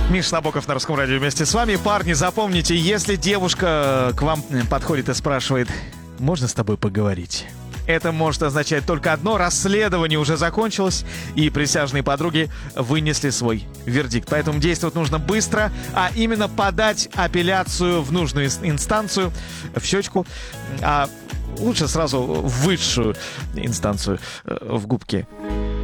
Миша Набоков на Русском радио вместе с вами. Парни, запомните, если девушка к вам подходит и спрашивает: «Можно с тобой поговорить?», это может означать только одно: расследование уже закончилось, и присяжные подруги вынесли свой вердикт. Поэтому действовать нужно быстро, а именно подать апелляцию в нужную инстанцию, в щечку, а лучше сразу в высшую инстанцию, в губки.